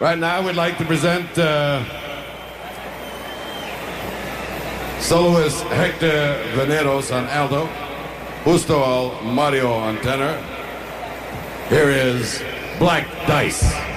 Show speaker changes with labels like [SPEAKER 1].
[SPEAKER 1] Right now, we'd like to present soloist Hector Veneros on alto, Justo Mario on tenor. Here is Black Dice.